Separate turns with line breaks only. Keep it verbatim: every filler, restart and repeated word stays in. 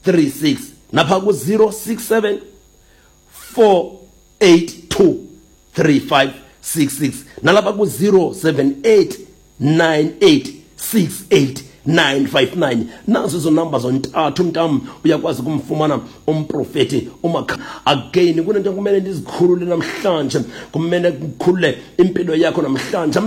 three six napha ku zero six seven four eight two three five six six nalapha ku zero seven eight nine eight six eight nine five nine. Nazo izo numbers zontathu mntam uyakwazi kumfumana umprofeti umakha. Again kunento kumele ndizikhulule namhlanje, kumele ukukhulule impilo yakho namhlanje.